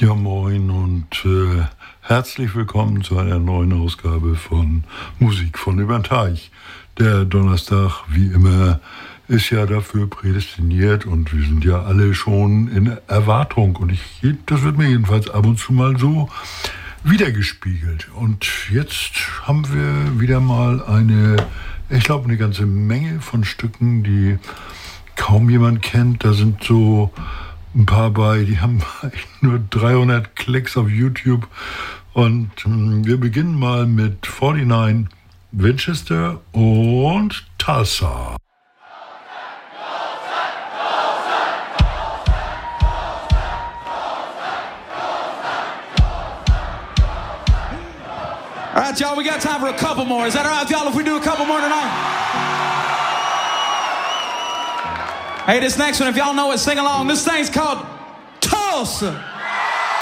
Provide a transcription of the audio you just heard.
Ja, moin und herzlich willkommen zu einer neuen Ausgabe von Musik von über den Teich. Der Donnerstag, wie immer, ist ja dafür prädestiniert und wir sind ja alle schon in Erwartung. Und das wird mir jedenfalls ab und zu mal so wiedergespiegelt. Und jetzt haben wir wieder mal eine ganze Menge von Stücken, die kaum jemand kennt. Da sind so ein paar bei, die haben nur 300 Klicks auf YouTube. Und wir beginnen mal mit 49 Winchester und Tulsa. All right, y'all, we got time for a couple more. Is that all right with y'all if we do a couple more tonight? Hey, this next one, if y'all know it, sing along. This thing's called Tulsa.